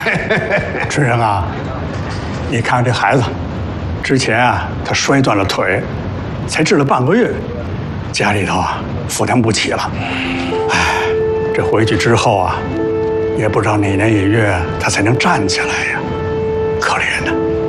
春生啊，你看看这孩子，之前啊他摔断了腿，才治了半个月，家里头啊负担不起了。哎，这回去之后啊，也不知道哪年哪月他才能站起来呀，可怜呐。